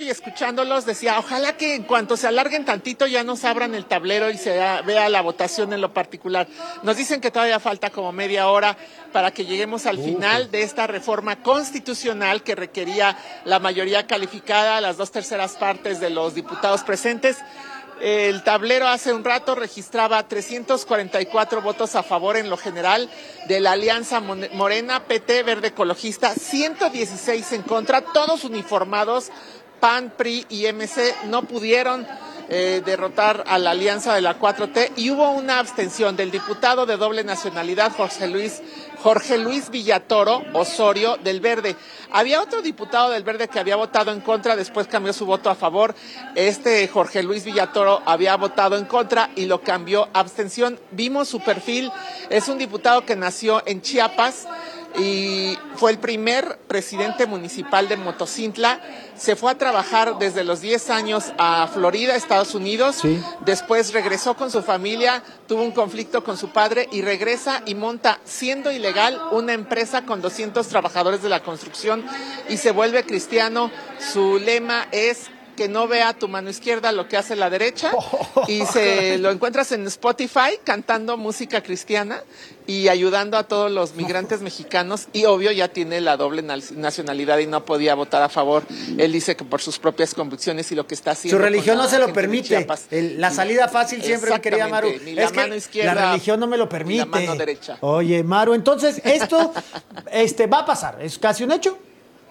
y escuchándolos decía, ojalá que en cuanto se alarguen tantito ya nos abran el tablero y se vea la votación en lo particular. Nos dicen que todavía falta como media hora para que lleguemos al final de esta reforma constitucional que requería la mayoría calificada, las 2/3 partes de los diputados presentes. El tablero hace un rato registraba 344 votos a favor en lo general de la alianza Morena, PT, Verde Ecologista, 116 en contra, todos uniformados, PAN, PRI y MC no pudieron derrotar a la alianza de la 4T y hubo una abstención del diputado de doble nacionalidad Jorge Luis Villatoro Osorio del Verde. Había otro diputado del Verde que había votado en contra, después cambió su voto a favor. Jorge Luis Villatoro había votado en contra y lo cambió a abstención. Vimos su perfil, es un diputado que nació en Chiapas y fue el primer presidente municipal de Motocintla. Se fue a trabajar desde los 10 años a Florida, Estados Unidos. Sí. Después regresó con su familia, tuvo un conflicto con su padre y regresa y monta, siendo ilegal, una empresa con 200 trabajadores de la construcción y se vuelve cristiano. Su lema es que no vea tu mano izquierda lo que hace la derecha, y lo encuentras en Spotify cantando música cristiana y ayudando a todos los migrantes mexicanos, y obvio ya tiene la doble nacionalidad y no podía votar a favor. Él dice que por sus propias convicciones y lo que está haciendo. Su religión no se lo permite. La salida fácil siempre, mi querida Maru. Ni la mano izquierda, la religión no me lo permite. Ni la mano derecha. Oye, Maru, entonces esto va a pasar, es casi un hecho.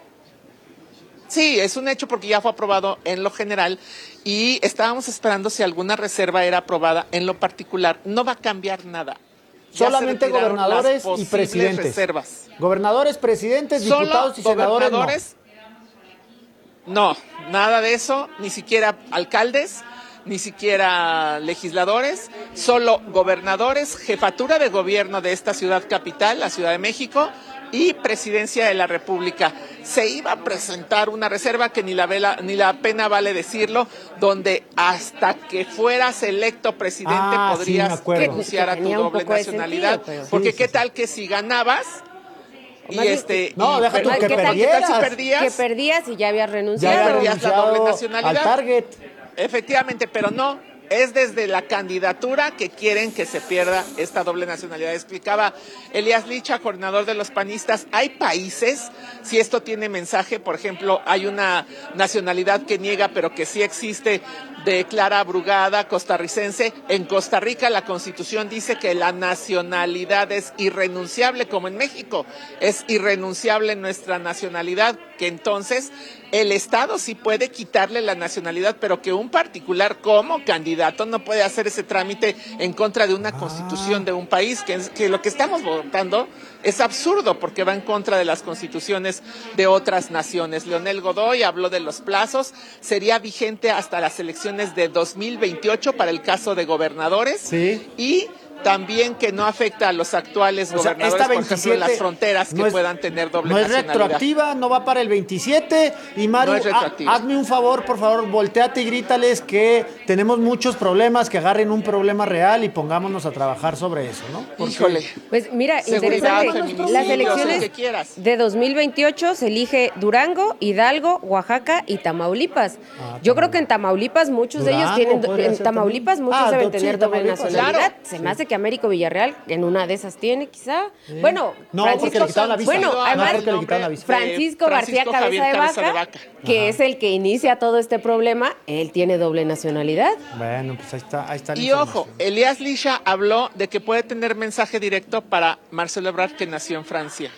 Sí, es un hecho porque ya fue aprobado en lo general y estábamos esperando si alguna reserva era aprobada en lo particular. No va a cambiar nada. Solamente gobernadores y presidentes. Reservas. Gobernadores, presidentes, diputados y senadores. No, nada de eso, ni siquiera alcaldes, ni siquiera legisladores, solo gobernadores, jefatura de gobierno de esta ciudad capital, la Ciudad de México, y Presidencia de la República. Se iba a presentar una reserva que ni la pena vale decirlo, donde hasta que fueras electo presidente podrías renunciar a tu doble nacionalidad, porque qué tal que si ganabas deja tú que perdieras. Que perdías y ya habías renunciado. Ya perdías la doble nacionalidad. Al target. Efectivamente, pero no. Es desde la candidatura que quieren que se pierda esta doble nacionalidad. Explicaba Elías Licha, coordinador de los panistas, hay países, si esto tiene mensaje, por ejemplo, hay una nacionalidad que niega, pero que sí existe, de Clara Brugada, costarricense. En Costa Rica la Constitución dice que la nacionalidad es irrenunciable, como en México. Es irrenunciable nuestra nacionalidad, que entonces el Estado sí puede quitarle la nacionalidad, pero que un particular como candidato no puede hacer ese trámite en contra de una constitución de un país, que lo que estamos votando es absurdo porque va en contra de las constituciones de otras naciones. Leonel Godoy habló de los plazos, sería vigente hasta las elecciones de 2028 para el caso de gobernadores. Sí. Y también que no afecta a los actuales gobernadores, por ejemplo, en las fronteras que puedan tener doble nacionalidad. No es retroactiva, no va para el 27. Y Maru, hazme un favor, por favor, volteate y grítales que tenemos muchos problemas, que agarren un problema real y pongámonos a trabajar sobre eso, ¿no? Porque, híjole. Pues mira, interesante. Las elecciones de 2028 se elige Durango, Hidalgo, Oaxaca y Tamaulipas. Yo creo que en Tamaulipas muchos de ellos tienen, deben tener doble nacionalidad. Claro. Se me hace que Américo Villarreal en una de esas tiene, quizá. Bueno, porque le quitaron la visa. Bueno, además, Francisco García Cabeza de Vaca, que es el que inicia todo este problema, él tiene doble nacionalidad. Bueno, pues ahí está. Y ojo, Elías Licha habló de que puede tener mensaje directo para Marcelo Ebrard, que nació en Francia.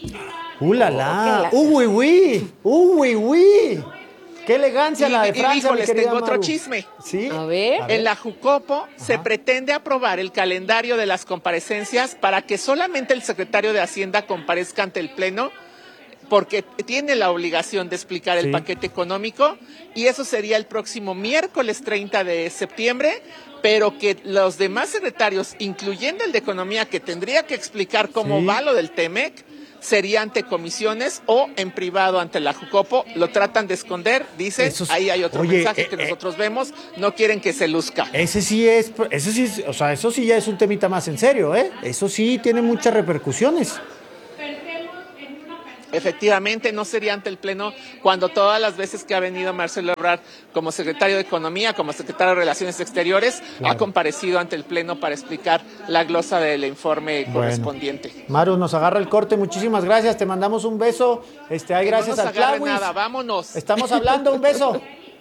¡La la! ¡Uy, uy! ¡Uy, uy! ¡Qué elegancia la de Francia, les tengo otro chisme. ¿Sí? A ver. En la Jucopo se pretende aprobar el calendario de las comparecencias para que solamente el secretario de Hacienda comparezca ante el Pleno, porque tiene la obligación de explicar el paquete económico, y eso sería el próximo miércoles 30 de septiembre, pero que los demás secretarios, incluyendo el de Economía, que tendría que explicar cómo va lo del TEMEC, sería ante comisiones o en privado ante la Jucopo. Lo tratan de esconder, dicen, ahí hay otro mensaje que nosotros vemos, no quieren que se luzca. Eso sí, o sea, eso sí ya es un temita más en serio, ¿eh? Eso sí tiene muchas repercusiones. Efectivamente, no sería ante el Pleno cuando todas las veces que ha venido Marcelo Ebrard como secretario de Economía, como secretario de Relaciones Exteriores, ha comparecido ante el Pleno para explicar la glosa del informe correspondiente. Maru, nos agarra el corte, muchísimas gracias, te mandamos un beso. Gracias al Clauis. Nada, vámonos. Estamos hablando, un beso.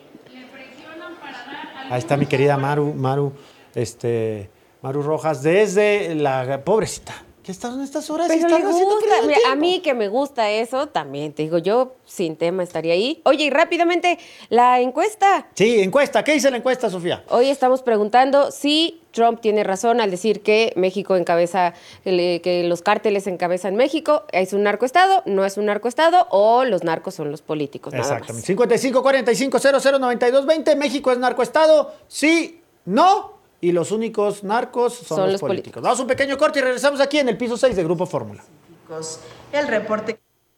Ahí está mi querida Maru Rojas, desde la pobrecita. ¿Qué estás en estas horas? Pero le gusta, a mí que me gusta eso, también te digo, yo sin tema estaría ahí. Oye, y rápidamente, la encuesta. Sí, encuesta. ¿Qué dice la encuesta, Sofía? Hoy estamos preguntando si Trump tiene razón al decir que México encabeza, que los cárteles encabezan México. ¿Es un narcoestado? ¿No es un narcoestado? ¿O los narcos son los políticos? Exactamente. 55-45-00-92-20. ¿México es narcoestado? Sí, no. Y los únicos narcos son los políticos. Vamos a un pequeño corte y regresamos aquí en el piso 6 de Grupo Fórmula. El reporte.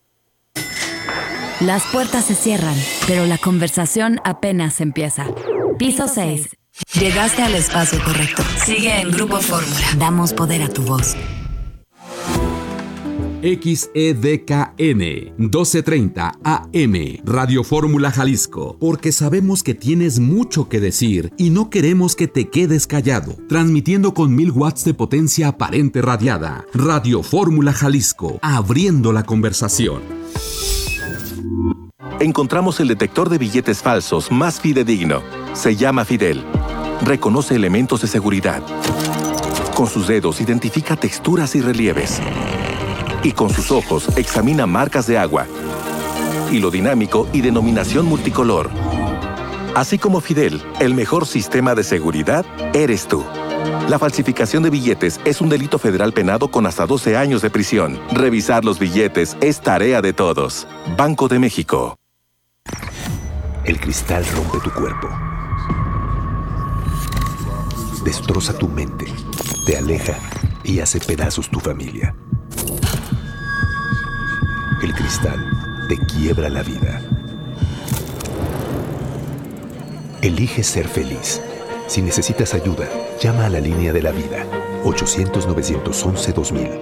Las puertas se cierran, pero la conversación apenas empieza. Piso 6. Llegaste al espacio correcto. Sigue en Grupo Fórmula. Damos poder a tu voz. XEDKN 1230 AM Radio Fórmula Jalisco, porque sabemos que tienes mucho que decir y no queremos que te quedes callado. Transmitiendo con 1000 watts de potencia aparente radiada. Radio Fórmula Jalisco, abriendo la conversación. Encontramos el detector de billetes falsos más fidedigno. Se llama Fidel. Reconoce elementos de seguridad. Con sus dedos identifica texturas y relieves. Y con sus ojos examina marcas de agua, hilo dinámico y denominación multicolor. Así como Fidel, el mejor sistema de seguridad eres tú. La falsificación de billetes es un delito federal penado con hasta 12 años de prisión. Revisar los billetes es tarea de todos. Banco de México. El cristal rompe tu cuerpo. Destroza tu mente, te aleja y hace pedazos tu familia. El cristal te quiebra la vida. Elige ser feliz. Si necesitas ayuda, llama a la línea de la vida. 800-911-2000.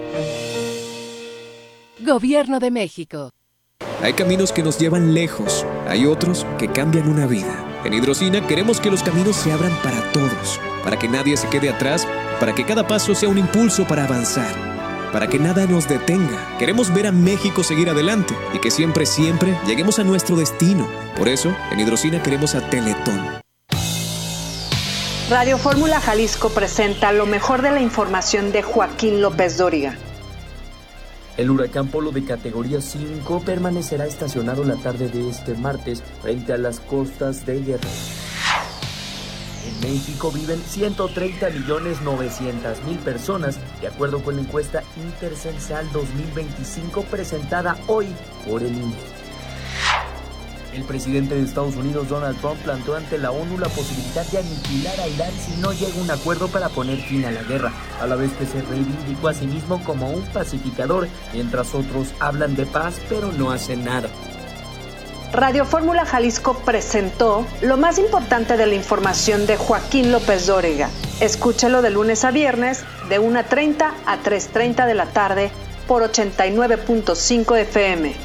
Gobierno de México. Hay caminos que nos llevan lejos. Hay otros que cambian una vida. En Hidrocina queremos que los caminos se abran para todos. Para que nadie se quede atrás. Para que cada paso sea un impulso para avanzar. Para que nada nos detenga. Queremos ver a México seguir adelante y que siempre, siempre lleguemos a nuestro destino. Por eso, en Hidrocina queremos a Teletón. Radio Fórmula Jalisco presenta lo mejor de la información de Joaquín López Dóriga. El huracán Polo de categoría 5 permanecerá estacionado la tarde de este martes frente a las costas de Guerrero. En México viven 130.900.000 personas, de acuerdo con la encuesta Intercensal 2025 presentada hoy por el INE. El presidente de Estados Unidos, Donald Trump, planteó ante la ONU la posibilidad de aniquilar a Irán si no llega a un acuerdo para poner fin a la guerra, a la vez que se reivindicó a sí mismo como un pacificador, mientras otros hablan de paz pero no hacen nada. Radio Fórmula Jalisco presentó lo más importante de la información de Joaquín López Dóriga. Escúchelo de lunes a viernes, de 1:30 a 3:30 de la tarde, por 89.5 FM.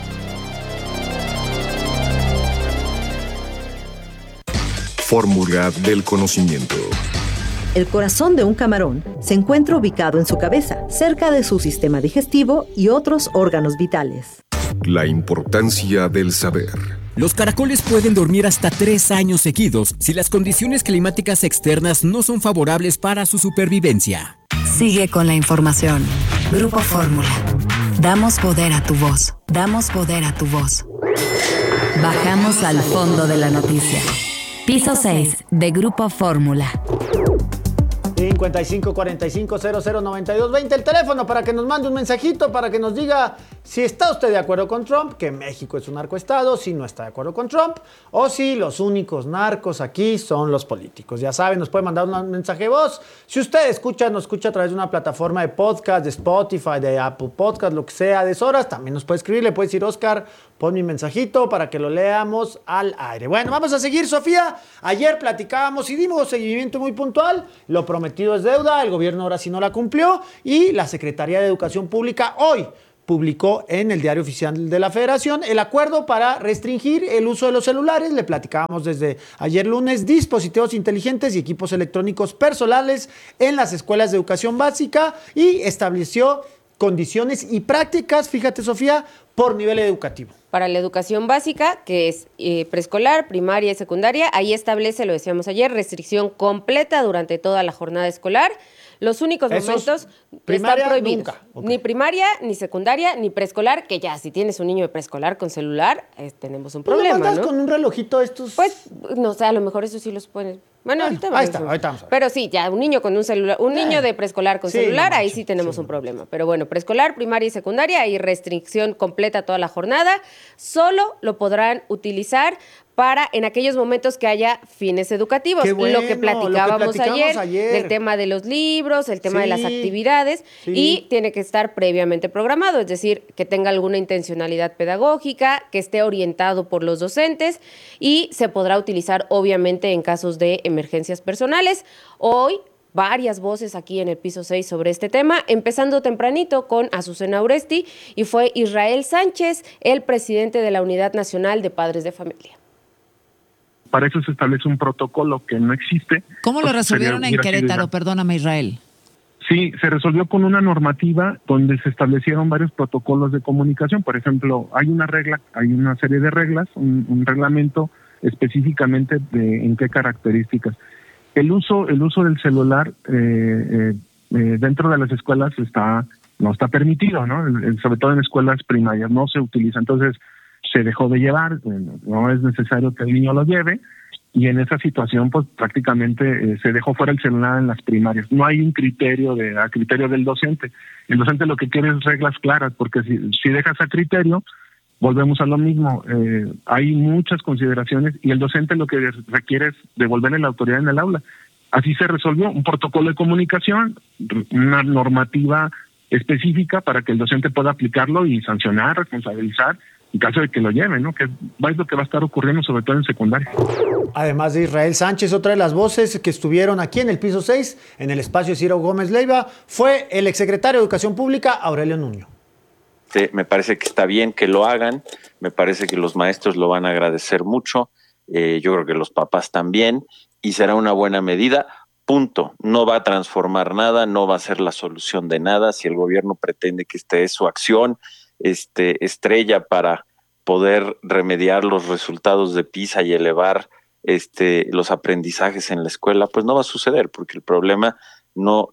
Fórmula del conocimiento. El corazón de un camarón se encuentra ubicado en su cabeza, cerca de su sistema digestivo y otros órganos vitales. La importancia del saber. Los caracoles pueden dormir hasta 3 años seguidos si las condiciones climáticas externas no son favorables para su supervivencia. Sigue con la información. Grupo Fórmula. Damos poder a tu voz. Damos poder a tu voz. Bajamos al fondo de la noticia. Piso 6 de Grupo Fórmula. 55-45-00-92-20, el teléfono para que nos mande un mensajito, para que nos diga si está usted de acuerdo con Trump, que México es un narcoestado, si no está de acuerdo con Trump, o si los únicos narcos aquí son los políticos. Ya saben, nos puede mandar un mensaje de voz. Si usted nos escucha a través de una plataforma de podcast, de Spotify, de Apple Podcast, lo que sea, de horas, también nos puede escribir, le puede decir, Oscar, pon mi mensajito para que lo leamos al aire. Bueno, vamos a seguir, Sofía. Ayer platicábamos y dimos seguimiento muy puntual. Lo prometido es deuda, el gobierno ahora sí no la cumplió y la Secretaría de Educación Pública hoy publicó en el Diario Oficial de la Federación el acuerdo para restringir el uso de los celulares. Le platicábamos desde ayer lunes, dispositivos inteligentes y equipos electrónicos personales en las escuelas de educación básica, y estableció condiciones y prácticas, fíjate Sofía, por nivel educativo. Para la educación básica, que es preescolar, primaria y secundaria, ahí establece, lo decíamos ayer, restricción completa durante toda la jornada escolar. Los únicos momentos están prohibidos. Okay. Ni primaria, ni secundaria, ni preescolar, que ya si tienes un niño de preescolar con celular, tenemos un problema, ¿no? con un relojito estos? Pues, no sé, a lo mejor eso sí los pones. Bueno, ahorita vamos. Pero sí, ya un niño con un celular, un niño de preescolar con celular, ahí sí tenemos un problema. Pero bueno, preescolar, primaria y secundaria, hay restricción completa toda la jornada. Solo lo podrán utilizar para en aquellos momentos que haya fines educativos. Bueno, lo que platicábamos ayer, del tema de los libros, el tema de las actividades, y tiene que estar previamente programado, es decir, que tenga alguna intencionalidad pedagógica, que esté orientado por los docentes, y se podrá utilizar obviamente en casos de emergencias personales. Hoy varias voces aquí en el piso 6 sobre este tema, empezando tempranito con Azucena Uresti, y fue Israel Sánchez, el presidente de la Unidad Nacional de Padres de Familia. Para eso se establece un protocolo que no existe. ¿Cómo lo resolvieron en Querétaro? Perdóname, Israel. Sí, se resolvió con una normativa donde se establecieron varios protocolos de comunicación. Por ejemplo, hay una serie de reglas, un reglamento específicamente de en qué características. El uso del celular dentro de las escuelas no está permitido, ¿no? Sobre todo en escuelas primarias no se utiliza. Entonces, se dejó de llevar, no es necesario que el niño lo lleve, y en esa situación pues prácticamente se dejó fuera el celular en las primarias. No hay un criterio a criterio del docente. El docente lo que quiere es reglas claras, porque si dejas a criterio, volvemos a lo mismo. Hay muchas consideraciones y el docente lo que requiere es devolverle la autoridad en el aula. Así se resolvió un protocolo de comunicación, una normativa específica para que el docente pueda aplicarlo y sancionar, responsabilizar, en caso de que lo lleven, ¿no? Que es lo que va a estar ocurriendo sobre todo en secundaria. Además de Israel Sánchez, otra de las voces que estuvieron aquí en el piso 6, en el espacio de Ciro Gómez Leiva, fue el exsecretario de Educación Pública, Aurelio Nuño. Sí, me parece que está bien que lo hagan, me parece que los maestros lo van a agradecer mucho, yo creo que los papás también, y será una buena medida. Punto. No va a transformar nada, no va a ser la solución de nada. Si el gobierno pretende que esta es su acción estrella para poder remediar los resultados de PISA y elevar los aprendizajes en la escuela, pues no va a suceder, porque el problema no,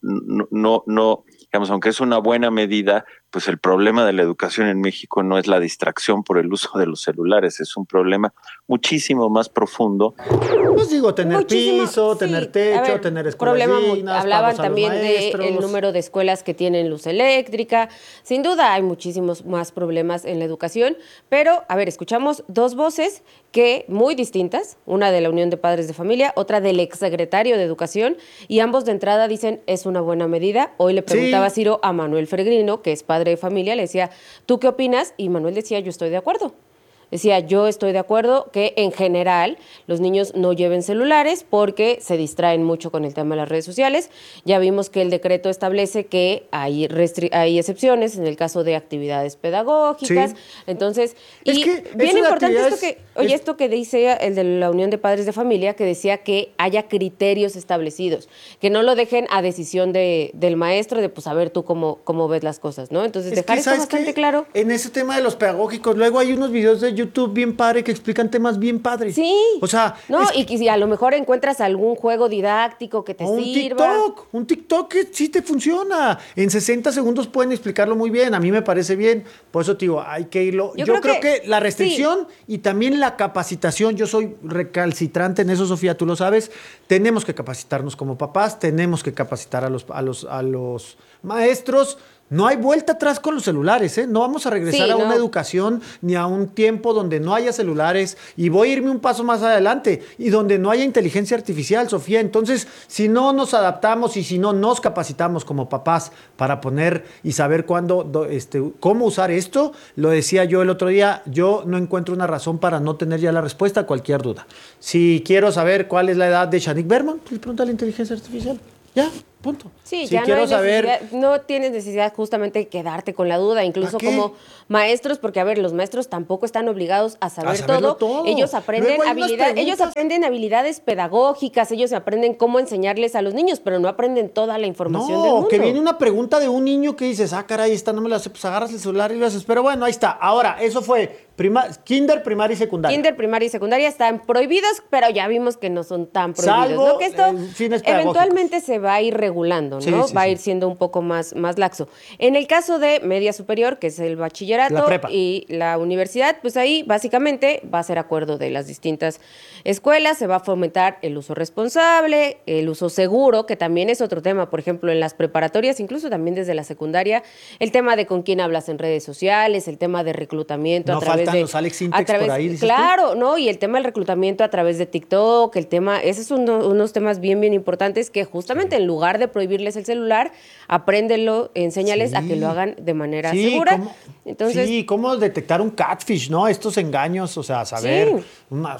digamos, aunque es una buena medida, pues el problema de la educación en México no es la distracción por el uso de los celulares, es un problema muchísimo más profundo. Pues digo, tener piso, tener techo, tener escuelas dignas. Hablaban también del número de escuelas que tienen luz eléctrica. Sin duda hay muchísimos más problemas en la educación, pero, a ver, escuchamos dos voces que muy distintas, una de la Unión de Padres de Familia, otra del exsecretario de Educación, y ambos de entrada dicen es una buena medida. Hoy le preguntaba Ciro a Manuel Fergrino, que es padre de familia, le decía, ¿tú qué opinas? Y Manuel decía, yo estoy de acuerdo. Decía, yo estoy de acuerdo que en general los niños no lleven celulares porque se distraen mucho con el tema de las redes sociales. Ya vimos que el decreto establece que hay excepciones en el caso de actividades pedagógicas. Sí. Entonces, bien importante esto que dice el de la Unión de Padres de Familia, que decía que haya criterios establecidos, que no lo dejen a decisión del maestro de, pues, a ver tú cómo ves las cosas, ¿no? Entonces, dejar esto bastante claro. En ese tema de los pedagógicos, luego hay unos videos de YouTube bien padre que explican temas bien padres. Sí. O sea, y si a lo mejor encuentras algún juego didáctico que te sirva. Un TikTok que sí te funciona. En 60 segundos pueden explicarlo muy bien. A mí me parece bien. Por eso te digo, hay que irlo. Yo creo que la restricción y también la capacitación, yo soy recalcitrante en eso, Sofía, tú lo sabes. Tenemos que capacitarnos como papás, tenemos que capacitar a los maestros. No hay vuelta atrás con los celulares, ¿eh? No vamos a regresar a una educación ni a un tiempo donde no haya celulares, y voy a irme un paso más adelante, y donde no haya inteligencia artificial, Sofía. Entonces, si no nos adaptamos y si no nos capacitamos como papás para poner y saber cómo usar esto, lo decía yo el otro día, yo no encuentro una razón para no tener ya la respuesta a cualquier duda. Si quiero saber cuál es la edad de Shanik Berman, pues pregunta a la inteligencia artificial. Ya. Punto. Sí, ya no hay necesidad, no tienes necesidad justamente de quedarte con la duda, incluso como maestros, porque a ver, los maestros tampoco están obligados a saber todo. Ellos aprenden habilidades pedagógicas, ellos aprenden cómo enseñarles a los niños, pero no aprenden toda la información del mundo. Que viene una pregunta de un niño que dices, caray, esta no me la sé, pues agarras el celular y lo haces. Pero bueno, ahí está. Ahora, eso fue kinder, primaria y secundaria. Kinder, primaria y secundaria están prohibidos, pero ya vimos que no son tan prohibidos. Salvo, ¿no? Que esto eventualmente se va a ir regulando, ¿no? Va a ir siendo un poco más laxo. En el caso de media superior, que es el bachillerato y la universidad, pues ahí básicamente va a ser acuerdo de las distintas escuelas, se va a fomentar el uso responsable, el uso seguro, que también es otro tema, por ejemplo, en las preparatorias, incluso también desde la secundaria, el tema de con quién hablas en redes sociales, el tema de reclutamiento a través de los Alex Sintex por ahí, ¿dices claro, ¿no? Y el tema del reclutamiento a través de TikTok, esos son unos temas bien importantes que justamente en lugar de prohibirles el celular, apréndelo, enséñales a que lo hagan de manera segura. Entonces, cómo detectar un catfish, ¿no? Estos engaños, o sea, saber, no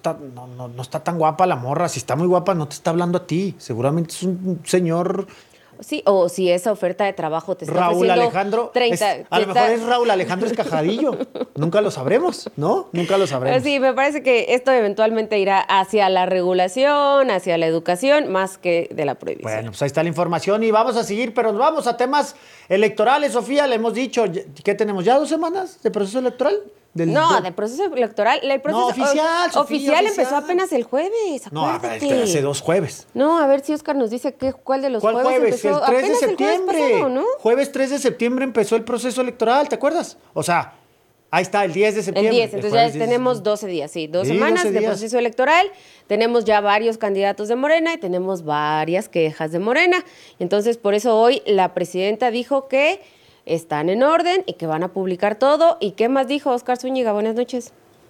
está tan guapa la morra, si está muy guapa no te está hablando a ti, seguramente es un señor. Sí, o si esa oferta de trabajo te está Raúl ofreciendo Alejandro, 30... a lo mejor es Raúl Alejandro Escajadillo. Nunca lo sabremos, ¿no? Nunca lo sabremos. Sí, me parece que esto eventualmente irá hacia la regulación, hacia la educación, más que de la prohibición. Bueno, pues ahí está la información y vamos a seguir, pero nos vamos a temas electorales, Sofía. Le hemos dicho, ¿qué tenemos? ¿Ya 2 semanas de proceso electoral? De proceso electoral. El proceso oficial empezó apenas el jueves. No, pero hace 2 jueves. No, a ver si Oscar nos dice cuál de los jueves empezó. El 3 de septiembre. El jueves pasado, ¿no? Jueves 3 de septiembre empezó el proceso electoral, ¿te acuerdas? O sea, ahí está, el 10 de septiembre. El 10, entonces ya tenemos 12 días, 2 semanas de proceso electoral. Tenemos ya varios candidatos de Morena y tenemos varias quejas de Morena. Entonces, por eso hoy la presidenta dijo que están en orden y que van a publicar todo. ¿Y qué más dijo Oscar Zúñiga? Buenas noches.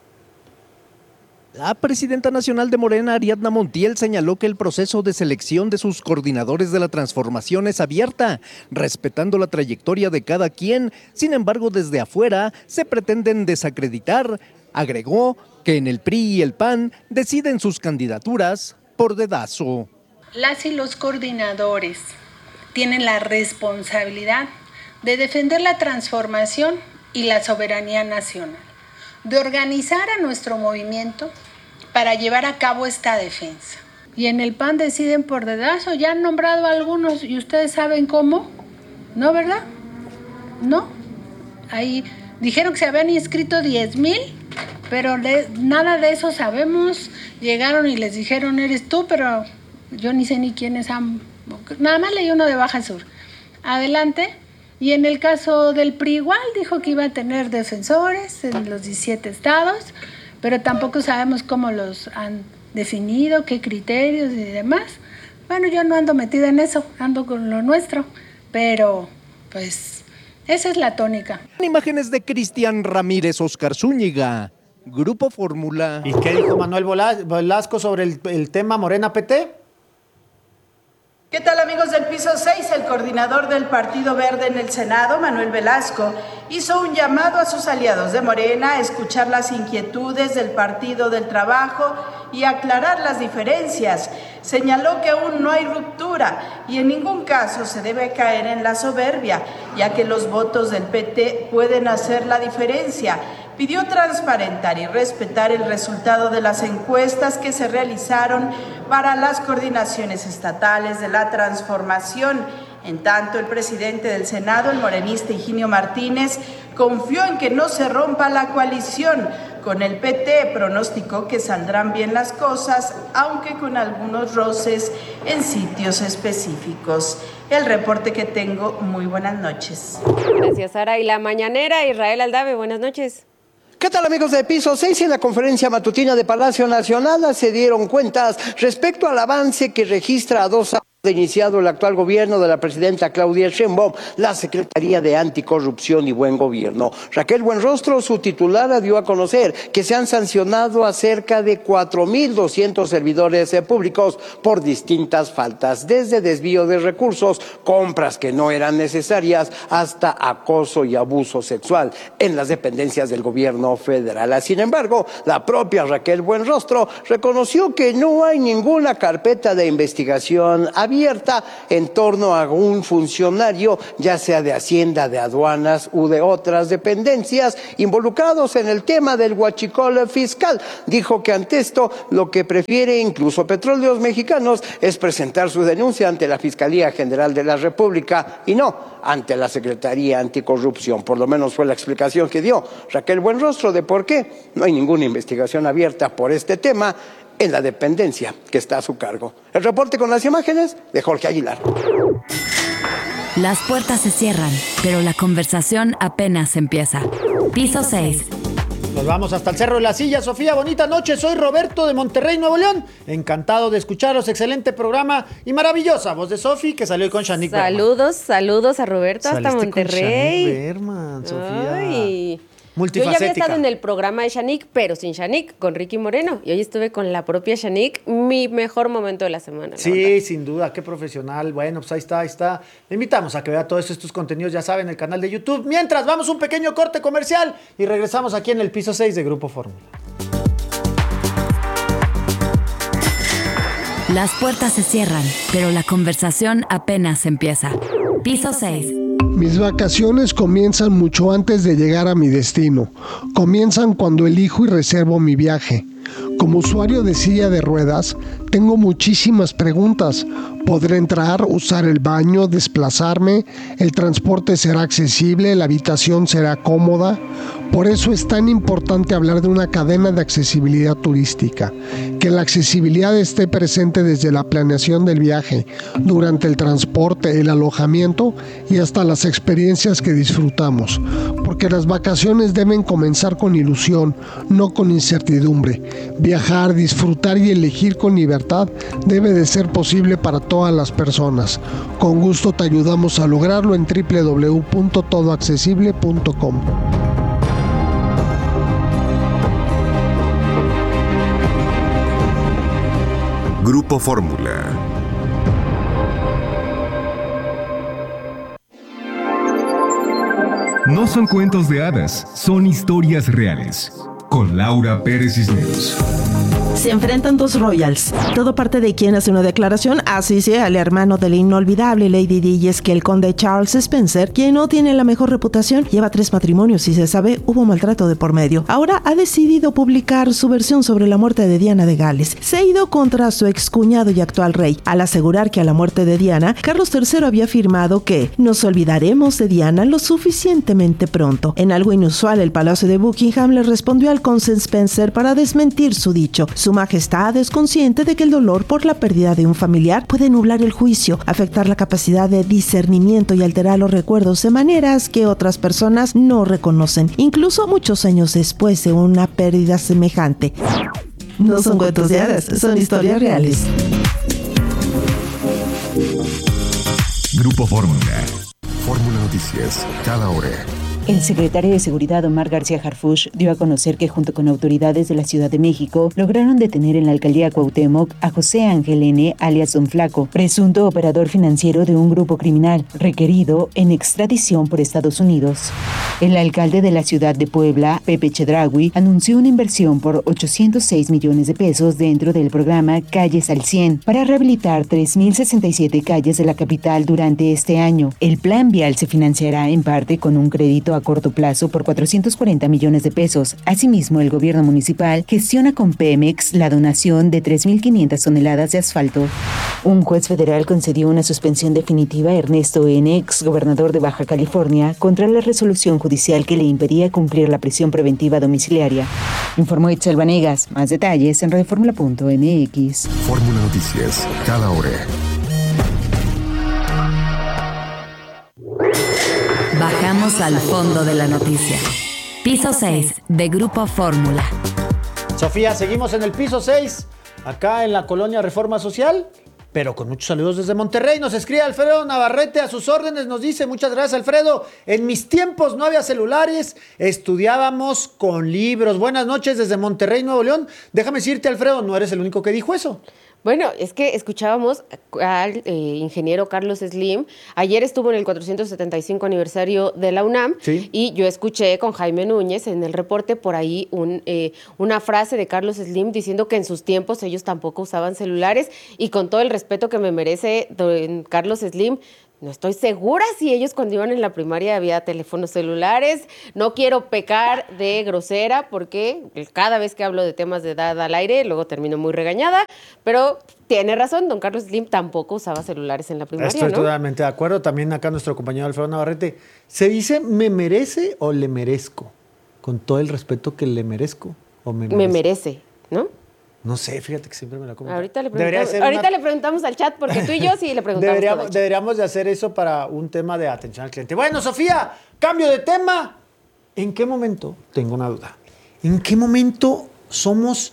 La presidenta nacional de Morena, Ariadna Montiel, señaló que el proceso de selección de sus coordinadores de la transformación es abierta, respetando la trayectoria de cada quien. Sin embargo, desde afuera se pretenden desacreditar. Agregó que en el PRI y el PAN deciden sus candidaturas por dedazo. Las y los coordinadores tienen la responsabilidad de defender la transformación y la soberanía nacional, de organizar a nuestro movimiento para llevar a cabo esta defensa. Y en el PAN deciden por dedazo, ya han nombrado a algunos y ustedes saben cómo, ¿no, verdad? ¿No? Ahí dijeron que se habían inscrito 10,000, pero nada de eso sabemos. Llegaron y les dijeron, eres tú, pero yo ni sé ni quiénes han... Nada más leí uno de Baja Sur. Adelante. Y en el caso del PRI igual, dijo que iba a tener defensores en los 17 estados, pero tampoco sabemos cómo los han definido, qué criterios y demás. Bueno, yo no ando metida en eso, ando con lo nuestro, pero pues esa es la tónica. Imágenes de Cristian Ramírez, Oscar Zúñiga, Grupo Fórmula. ¿Y qué dijo Manuel Velasco sobre el tema Morena PT? ¿Qué tal, amigos del Piso 6? El coordinador del Partido Verde en el Senado, Manuel Velasco, hizo un llamado a sus aliados de Morena a escuchar las inquietudes del Partido del Trabajo y aclarar las diferencias. Señaló que aún no hay ruptura y en ningún caso se debe caer en la soberbia, ya que los votos del PT pueden hacer la diferencia. Pidió transparentar y respetar el resultado de las encuestas que se realizaron para las coordinaciones estatales de la transformación. En tanto, el presidente del Senado, el morenista Higinio Martínez, confió en que no se rompa la coalición. Con el PT pronosticó que saldrán bien las cosas, aunque con algunos roces en sitios específicos. El reporte que tengo, muy buenas noches. Gracias, Sara. Y la mañanera, Israel Aldave, buenas noches. ¿Qué tal, amigos de Piso 6? En la conferencia matutina de Palacio Nacional se dieron cuentas respecto al avance que registra a 2 años de iniciado el actual gobierno de la presidenta Claudia Sheinbaum, la Secretaría de Anticorrupción y Buen Gobierno. Raquel Buenrostro, su titular, dio a conocer que se han sancionado a cerca de 4,200 servidores públicos por distintas faltas, desde desvío de recursos, compras que no eran necesarias, hasta acoso y abuso sexual en las dependencias del gobierno federal. Sin embargo, la propia Raquel Buenrostro reconoció que no hay ninguna carpeta de investigación abierta abierta en torno a un funcionario, ya sea de Hacienda, de aduanas u de otras dependencias, involucrados en el tema del huachicol fiscal. Dijo que ante esto lo que prefiere incluso Petróleos Mexicanos es presentar su denuncia ante la Fiscalía General de la República y no ante la Secretaría Anticorrupción. Por lo menos fue la explicación que dio Raquel Buenrostro de por qué no hay ninguna investigación abierta por este tema en la dependencia que está a su cargo. El reporte con las imágenes de Jorge Aguilar. Las puertas se cierran, pero la conversación apenas empieza. Piso 6. Nos vamos hasta el Cerro de la Silla. Sofía, bonita noche. Soy Roberto de Monterrey, Nuevo León. Encantado de escucharos. Excelente programa y maravillosa voz de Sofi que salió con Shanique Berman. Saludos a Roberto hasta Monterrey. Con Berman, Sofía. Ay. Multifacética. Yo ya había estado en el programa de Shanique, pero sin Shanique, con Ricky Moreno. Y hoy estuve con la propia Shanique, mi mejor momento de la semana. Sí, sin duda, qué profesional. Bueno, pues ahí está. Le invitamos a que vea todos estos contenidos, ya saben, en el canal de YouTube. Mientras, vamos un pequeño corte comercial y regresamos aquí en el piso 6 de Grupo Fórmula. Las puertas se cierran, pero la conversación apenas empieza. Piso 6. Mis vacaciones comienzan mucho antes de llegar a mi destino. Comienzan cuando elijo y reservo mi viaje. Como usuario de silla de ruedas, tengo muchísimas preguntas. ¿Podré entrar, usar el baño, desplazarme? ¿El transporte será accesible? ¿La habitación será cómoda? Por eso es tan importante hablar de una cadena de accesibilidad turística. Que la accesibilidad esté presente desde la planeación del viaje, durante el transporte, el alojamiento y hasta las experiencias que disfrutamos. Porque las vacaciones deben comenzar con ilusión, no con incertidumbre. Viajar, disfrutar y elegir con libertad debe de ser posible para todas las personas. Con gusto te ayudamos a lograrlo en www.todoaccesible.com. Grupo Fórmula. No son cuentos de hadas, son historias reales. Con Laura Pérez Cisneros. Se enfrentan dos royals. Todo parte de quien hace una declaración, así sea el hermano de la inolvidable Lady Di, y es que el conde Charles Spencer, quien no tiene la mejor reputación, lleva 3 matrimonios y se sabe hubo maltrato de por medio. Ahora ha decidido publicar su versión sobre la muerte de Diana de Gales. Se ha ido contra su excuñado y actual rey, al asegurar que a la muerte de Diana, Carlos III había afirmado que nos olvidaremos de Diana lo suficientemente pronto. En algo inusual, el Palacio de Buckingham le respondió al conde Spencer para desmentir su dicho. Su Majestad es consciente de que el dolor por la pérdida de un familiar puede nublar el juicio, afectar la capacidad de discernimiento y alterar los recuerdos de maneras que otras personas no reconocen, incluso muchos años después de una pérdida semejante. No son cuentos de hadas, son historias reales. Grupo Fórmula. Fórmula Noticias, cada hora. El secretario de Seguridad, Omar García Harfuch, dio a conocer que junto con autoridades de la Ciudad de México lograron detener en la alcaldía Cuauhtémoc a José Ángel N., alias Don Flaco, presunto operador financiero de un grupo criminal, requerido en extradición por Estados Unidos. El alcalde de la ciudad de Puebla, Pepe Chedraui, anunció una inversión por 806 millones de pesos dentro del programa Calles al 100 para rehabilitar 3.067 calles de la capital durante este año. El plan vial se financiará en parte con un crédito a corto plazo por 440 millones de pesos. Asimismo, el gobierno municipal gestiona con Pemex la donación de 3.500 toneladas de asfalto. Un juez federal concedió una suspensión definitiva a Ernesto N., exgobernador de Baja California, contra la resolución judicial que le impedía cumplir la prisión preventiva domiciliaria. Informó Itzel Vanegas. Más detalles en radioformula.mx. Fórmula Noticias, cada hora. Bajamos al fondo de la noticia. Piso 6 de Grupo Fórmula. Sofía, seguimos en el piso 6, acá en la colonia Reforma Social, pero con muchos saludos desde Monterrey. Nos escribe Alfredo Navarrete a sus órdenes, nos dice: muchas gracias, Alfredo. En mis tiempos no había celulares, estudiábamos con libros. Buenas noches desde Monterrey, Nuevo León. Déjame decirte, Alfredo, no eres el único que dijo eso. Bueno, es que escuchábamos al ingeniero Carlos Slim. Ayer estuvo en el 475 aniversario de la UNAM, ¿sí? Y yo escuché con Jaime Núñez en el reporte por ahí una frase de Carlos Slim diciendo que en sus tiempos ellos tampoco usaban celulares, y con todo el respeto que me merece Carlos Slim, no estoy segura si ellos cuando iban en la primaria había teléfonos celulares. No quiero pecar de grosera porque cada vez que hablo de temas de edad al aire luego termino muy regañada, pero tiene razón, don Carlos Slim tampoco usaba celulares en la primaria. Estoy totalmente de acuerdo. También acá nuestro compañero Alfredo Navarrete, ¿se dice me merece o le merezco? Con todo el respeto que le merezco o me merece. Me merece, ¿no? No sé, fíjate que siempre me la como. Ahorita le preguntamos al chat, porque tú y yo sí le preguntamos. Deberíamos de hacer eso para un tema de atención al cliente. Bueno, Sofía, cambio de tema. ¿En qué momento? Tengo una duda. ¿En qué momento somos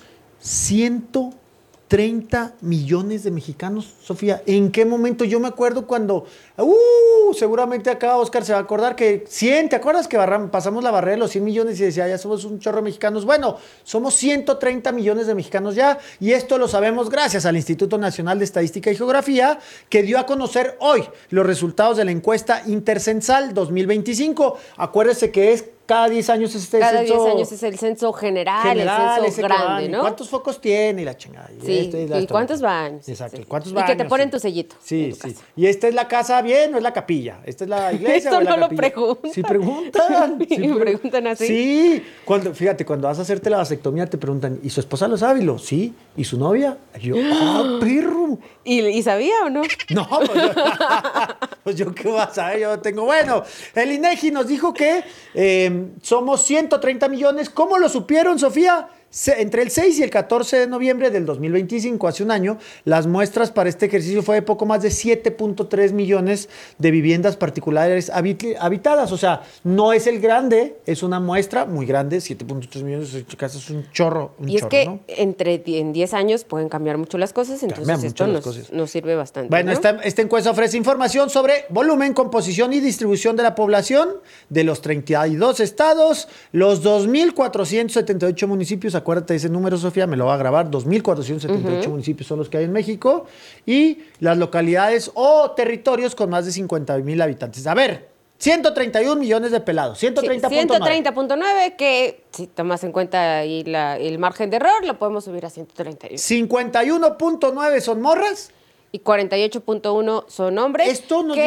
130 millones de mexicanos, Sofía? ¿En qué momento? Yo me acuerdo cuando, seguramente acá Oscar se va a acordar que 100, ¿te acuerdas que pasamos la barrera de los 100 millones y decía, ya somos un chorro de mexicanos? Bueno, somos 130 millones de mexicanos ya, y esto lo sabemos gracias al Instituto Nacional de Estadística y Geografía, que dio a conocer hoy los resultados de la encuesta Intercensal 2025. Acuérdese que es cada 10 años es cada censo. Cada 10 años es el censo general, el censo grande, ¿no? ¿Cuántos focos tiene? Y la chingada. Sí, y cuántos baños. Exacto, sí. ¿Cuántos baños? Y que te ponen tu sellito. Sí, sí. Y esta es la casa bien o es la capilla. Esta es la iglesia o es la capilla. Esto no lo preguntan. Sí preguntan. Sí, preguntan así. Sí. Fíjate, cuando vas a hacerte la vasectomía te preguntan, ¿y su esposa lo sabe? Sí. ¿Y su novia? Y yo, perro! ¿Y sabía o no? No, pues yo qué vas a saber, yo tengo. Bueno, el INEGI nos dijo que somos 130 millones. ¿Cómo lo supieron, Sofía? Entre el 6 y el 14 de noviembre del 2025, hace un año, las muestras para este ejercicio fue de poco más de 7.3 millones de viviendas particulares habitadas. O sea, no es el grande, es una muestra muy grande, 7.3 millones de casas, es un chorro. Y es que, ¿no? En 10 años pueden cambiar mucho las cosas, entonces esto nos sirve bastante. Bueno, ¿no? Esta encuesta ofrece información sobre volumen, composición y distribución de la población de los 32 estados, los 2.478 municipios. Acuérdate de ese número, Sofía, me lo va a grabar. 2.478 municipios son los que hay en México, y las localidades o territorios con más de 50,000 habitantes. A ver, 131 millones de pelados, 130.9, que si tomas en cuenta ahí el margen de error, lo podemos subir a 131. 51.9 son morras. Y 48.1 son hombres.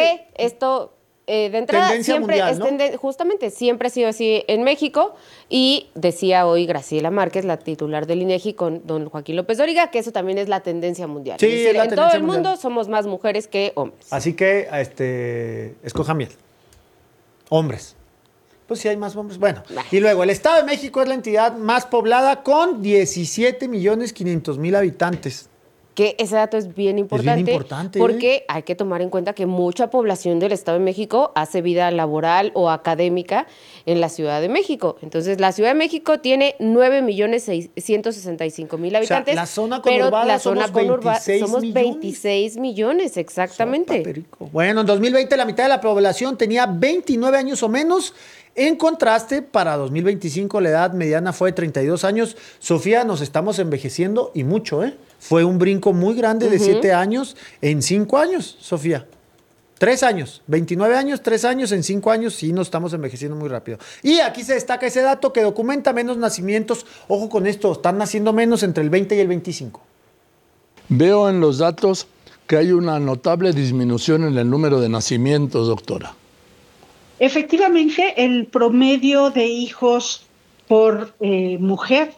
De entrada siempre mundial, ¿no? Justamente siempre ha sido así en México, y decía hoy Graciela Márquez, la titular del INEGI, con don Joaquín López Dóriga, que eso también es la tendencia mundial. Sí, es decir, en todo el mundial. mundo somos más mujeres que hombres. Así que escojan bien. Hombres. Pues sí hay más hombres. Bueno, y luego el Estado de México es la entidad más poblada con 17.500.000 habitantes. Que ese dato es bien importante, porque hay que tomar en cuenta que mucha población del Estado de México hace vida laboral o académica en la Ciudad de México. Entonces, la Ciudad de México tiene 9.165.000 habitantes. O sea, la zona conurbada somos 26 millones, exactamente. Bueno, en 2020 la mitad de la población tenía 29 años o menos. En contraste, para 2025 la edad mediana fue de 32 años. Sofía, nos estamos envejeciendo y mucho, ¿eh? Fue un brinco muy grande de 7 años en 5 años, Sofía. 3 años, 29 años, 3 años, en 5 años, sí nos estamos envejeciendo muy rápido. Y aquí se destaca ese dato que documenta menos nacimientos. Ojo con esto, están naciendo menos entre el 20 y el 25. Veo en los datos que hay una notable disminución en el número de nacimientos, doctora. Efectivamente, el promedio de hijos por mujer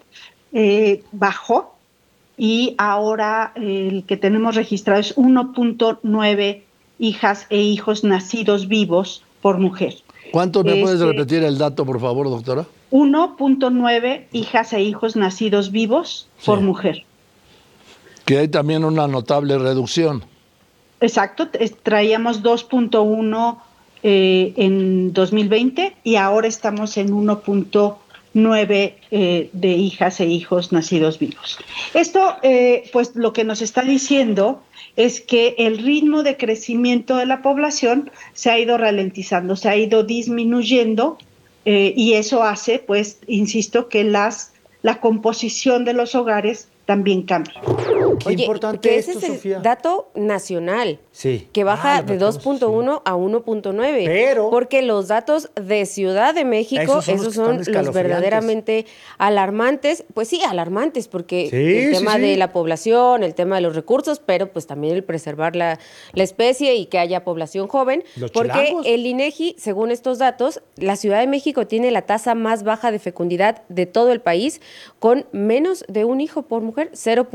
bajó, y ahora el que tenemos registrado es 1.9 hijas e hijos nacidos vivos por mujer. ¿Cuánto me puedes repetir el dato, por favor, doctora? 1.9 hijas e hijos nacidos vivos por mujer. Que hay también una notable reducción. Exacto, traíamos 2.1 en 2020 y ahora estamos en 1.9 de hijas e hijos nacidos vivos. Esto, pues lo que nos está diciendo es que el ritmo de crecimiento de la población se ha ido ralentizando, se ha ido disminuyendo, y eso hace, pues, insisto, que la composición de los hogares también cambie. Qué importante que esto, ese es Sofía. el dato nacional. Sí. Que baja de 2.1 a 1.9. Pero... Porque los datos de Ciudad de México, esos son los verdaderamente alarmantes. Pues sí, alarmantes, porque el tema de la población, el tema de los recursos, pero pues también el preservar la especie y que haya población joven. Porque el INEGI, según estos datos, la Ciudad de México tiene la tasa más baja de fecundidad de todo el país, con menos de un hijo por mujer,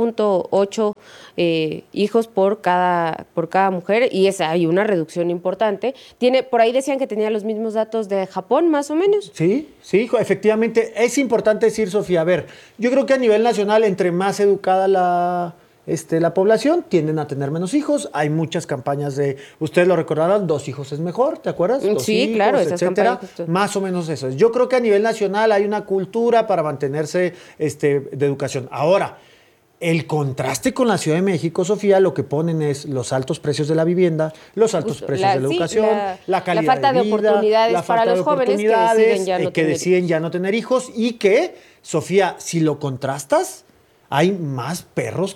0.8 hijos por cada mujer, y hay una reducción importante. Por ahí decían que tenía los mismos datos de Japón, más o menos. Sí, efectivamente. Es importante decir, Sofía, a ver, yo creo que a nivel nacional, entre más educada la población, tienden a tener menos hijos. Hay muchas campañas ustedes lo recordarán, 2 hijos es mejor, ¿te acuerdas? 2 sí, hijos, claro, esas etcétera. campañas. Más o menos eso es. Yo creo que a nivel nacional hay una cultura para mantenerse de educación. Ahora, el contraste con la Ciudad de México, Sofía, lo que ponen es los altos precios de la vivienda, los altos precios de la educación, la calidad la falta de vida, oportunidades para los jóvenes que deciden ya no tener hijos, y que, Sofía, si lo contrastas, hay más perros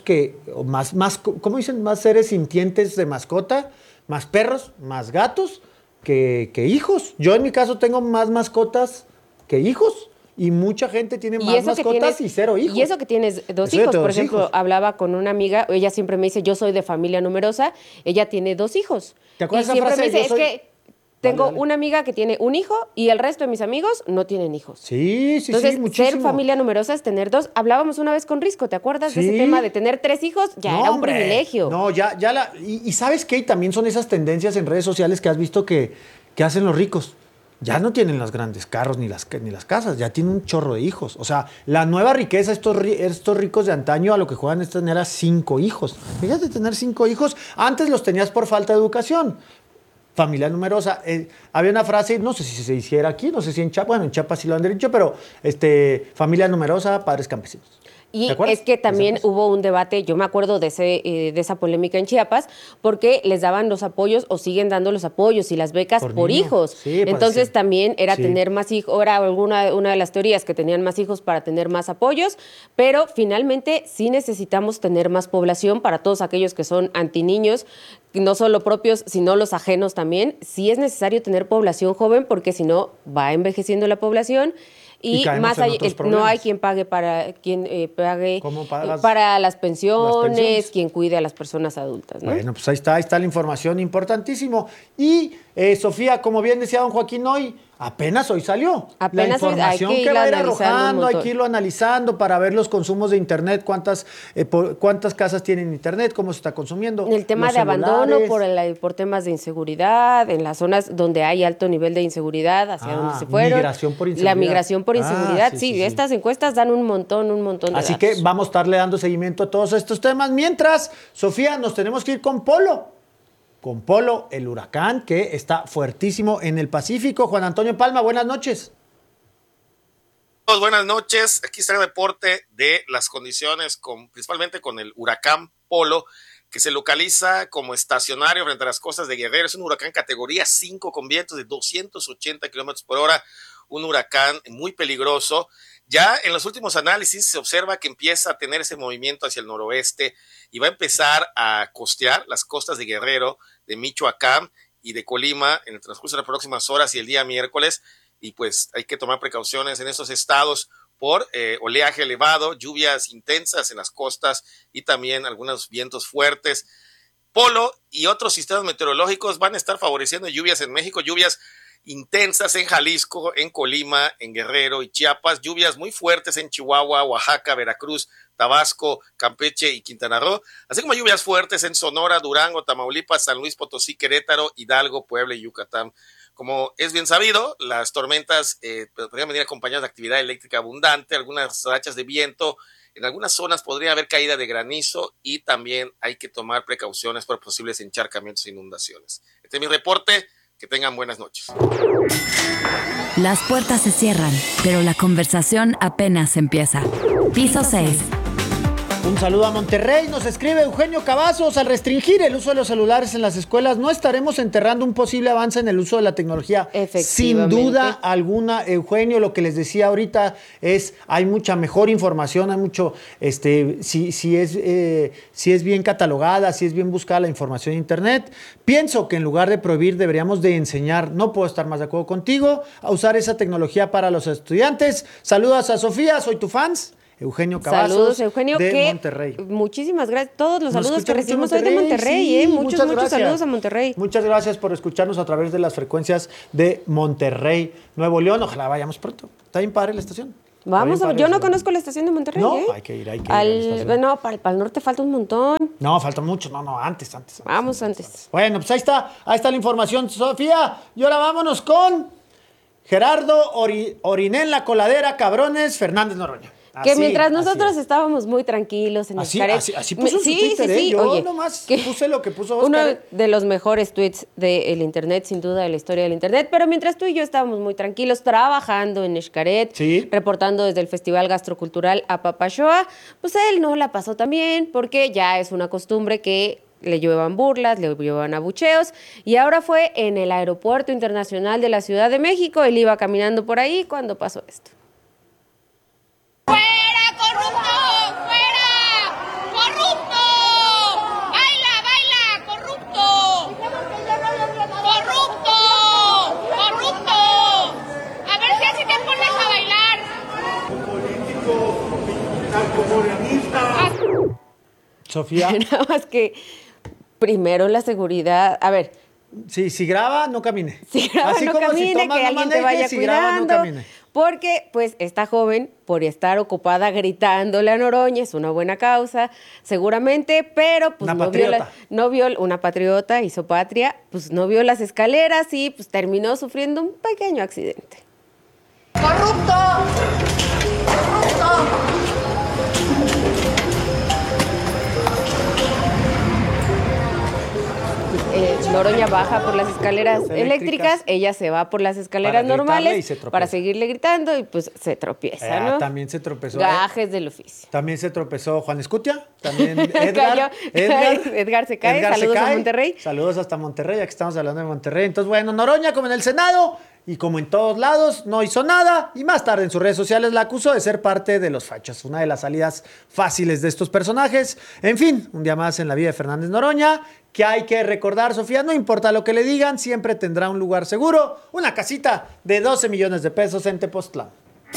¿cómo dicen? Más seres sintientes de mascota, más perros, más gatos que hijos. Yo en mi caso tengo más mascotas que hijos. Y mucha gente tiene más mascotas y 0 hijos. Y eso que tienes 2 hijos. Por ejemplo, hablaba con una amiga, ella siempre me dice, yo soy de familia numerosa, ella tiene 2 hijos. ¿Te acuerdas y esa siempre frase? me dice, es que tengo una amiga que tiene un hijo y el resto de mis amigos no tienen hijos. Sí, Entonces, muchísimo. ser familia numerosa es tener 2. Hablábamos una vez con Risco, ¿te acuerdas de ese tema de tener 3 hijos? Ya era un privilegio. No, y ¿sabes qué? Y también son esas tendencias en redes sociales que has visto que hacen los ricos. Ya no tienen los grandes carros ni las casas, ya tienen un chorro de hijos. O sea, la nueva riqueza, estos ricos de antaño a lo que juegan es tener a 5 hijos. Fíjate, tener 5 hijos. Antes los tenías por falta de educación. Familia numerosa. Había una frase, no sé si se hiciera aquí, no sé si en Chiapas, bueno, en Chiapas sí lo han dicho, pero familia numerosa, padres campesinos. Y es que también hubo un debate, yo me acuerdo de esa polémica en Chiapas, porque les daban los apoyos o siguen dando los apoyos y las becas por hijos. Sí, entonces también era tener más hijos, era una de las teorías que tenían más hijos para tener más apoyos, pero finalmente sí necesitamos tener más población para todos aquellos que son antiniños, no solo propios, sino los ajenos también. Sí es necesario tener población joven porque si no va envejeciendo la población. Y más allá, no hay quien pague para las pensiones, quien cuide a las personas adultas, ¿no? Bueno, pues ahí está la información, importantísimo. Y Sofía, como bien decía don Joaquín hoy salió. Apenas la información hay que va a ir arrojando, hay que irlo analizando para ver los consumos de internet, cuántas casas tienen internet, cómo se está consumiendo. El tema de abandono por temas de inseguridad, en las zonas donde hay alto nivel de inseguridad, hacia donde se fueron. Migración por inseguridad. La migración por inseguridad, sí. Estas encuestas dan un montón de Así datos. que vamos a estarle dando seguimiento a todos estos temas. Mientras, Sofía, nos tenemos que ir con Polo. Con Polo, el huracán que está fuertísimo en el Pacífico. Juan Antonio Palma, buenas noches. Buenas noches. Aquí está el reporte de las condiciones, principalmente con el huracán Polo, que se localiza como estacionario frente a las costas de Guerrero. Es un huracán categoría 5 con vientos de 280 kilómetros por hora. Un huracán muy peligroso. Ya en los últimos análisis se observa que empieza a tener ese movimiento hacia el noroeste y va a empezar a costear las costas de Guerrero, de Michoacán y de Colima en el transcurso de las próximas horas y el día miércoles. Y pues hay que tomar precauciones en esos estados por oleaje elevado, lluvias intensas en las costas y también algunos vientos fuertes. Polo y otros sistemas meteorológicos van a estar favoreciendo lluvias en México, lluvias intensas en Jalisco, en Colima, en Guerrero y Chiapas, lluvias muy fuertes en Chihuahua, Oaxaca, Veracruz, Tabasco, Campeche y Quintana Roo, así como lluvias fuertes en Sonora, Durango, Tamaulipas, San Luis Potosí, Querétaro, Hidalgo, Puebla y Yucatán. Como es bien sabido, las tormentas podrían venir acompañadas de actividad eléctrica abundante, algunas rachas de viento, en algunas zonas podría haber caída de granizo y también hay que tomar precauciones por posibles encharcamientos e inundaciones. Este es mi reporte. Que tengan buenas noches. Las puertas se cierran, pero la conversación apenas empieza. Piso 6. Un saludo a Monterrey, nos escribe Eugenio Cavazos. Al restringir el uso de los celulares en las escuelas, no estaremos enterrando un posible avance en el uso de la tecnología. Sin duda alguna, Eugenio, lo que les decía ahorita es, hay mucha mejor información, hay mucho, si es bien catalogada, si es bien buscada la información en internet. Pienso que en lugar de prohibir, deberíamos de enseñar, no puedo estar más de acuerdo contigo, a usar esa tecnología para los estudiantes. Saludos a Sofía, soy tu fans. Eugenio Cavazos. Saludos, Eugenio, de Monterrey. Muchísimas gracias. Todos los saludos que recibimos hoy de Monterrey, sí, muchos saludos a Monterrey. Muchas gracias por escucharnos a través de las frecuencias de Monterrey, Nuevo León. Ojalá vayamos pronto. Está bien padre la estación. Vamos, yo no conozco la estación de Monterrey. No, hay que ir. No, para el norte falta un montón. No, falta mucho. No, antes. Vamos antes. Bueno, pues ahí está la información, Sofía. Y ahora vámonos con Gerardo Oriné en la coladera, cabrones, Fernández Noroña. Que mientras nosotros estábamos muy tranquilos en Xcaret. Así puso su Twitter, sí. Yo Oye, nomás puse lo que puso Oscar. Uno de los mejores tweets del internet, sin duda, de la historia del internet. Pero mientras tú y yo estábamos muy tranquilos, trabajando en Xcaret, reportando desde el Festival Gastrocultural Apapashoa, pues él no la pasó tan bien, porque ya es una costumbre que le lluevan burlas, le lluevan abucheos, y ahora fue en el Aeropuerto Internacional de la Ciudad de México. Él iba caminando por ahí cuando pasó esto. ¡Fuera, corrupto! ¡Fuera! ¡Corrupto! ¡Baila, corrupto! ¡Corrupto! ¡Corrupto! A ver si así te pones a bailar. Sofía. Nada más que primero la seguridad. A ver. Sí, si graba, no camine. Si graba, así no como camine, si tomas, que alguien te vaya cuidando. Graba, no camine. Porque, pues, esta joven, por estar ocupada gritándole a Noroña, es una buena causa, seguramente, pero pues no vio una patriota, hizo patria, pues no vio las escaleras y pues terminó sufriendo un pequeño accidente. ¡Corrupto! ¡Corrupto! Noroña baja por las escaleras eléctricas, ella se va por las escaleras normales para seguirle gritando y pues se tropieza, ¿no? También se tropezó. Gajes del oficio. También se tropezó Juan Escutia, también Edgar se cae, saludos a Monterrey. Saludos hasta Monterrey, ya que estamos hablando de Monterrey. Entonces, bueno, Noroña, como en el Senado y como en todos lados, no hizo nada y más tarde en sus redes sociales la acusó de ser parte de los fachos, una de las salidas fáciles de estos personajes. En fin, un día más en la vida de Fernández Noroña, que hay que recordar, Sofía, no importa lo que le digan, siempre tendrá un lugar seguro, una casita de 12 millones de pesos en Tepoztlán.